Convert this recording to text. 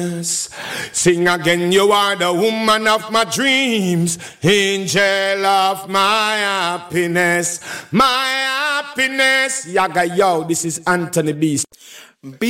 Sing again, you are the woman of my dreams, angel of my happiness, my happiness. Yaga yo, this is Anthony Beast.